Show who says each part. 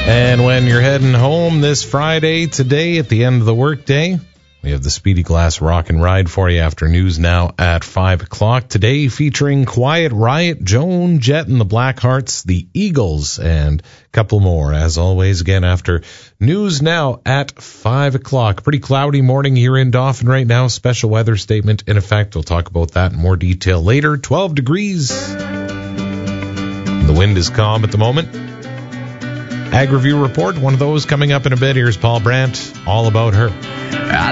Speaker 1: And when you're heading home this Friday today at the end of the workday, we have the Speedy Glass Rock and Ride for you after news now at 5 o'clock. Today featuring Quiet Riot, Joan Jett and the Blackhearts, the Eagles, and a couple more. As always, again, after news now at 5 o'clock. Pretty cloudy morning here in Dauphin right now. Special weather statement in effect. We'll talk about that in more detail later. 12 degrees. The wind is calm at the moment. Ag Review Report, one of those coming up in a bit. Here's Paul Brandt, all about her.